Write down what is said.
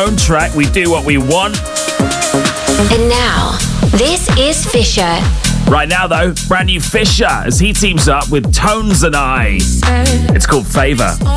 own track. We do what we want. And now, this is Fisher. Right now, though, brand new Fisher as he teams up with Tones and I. It's called Favour.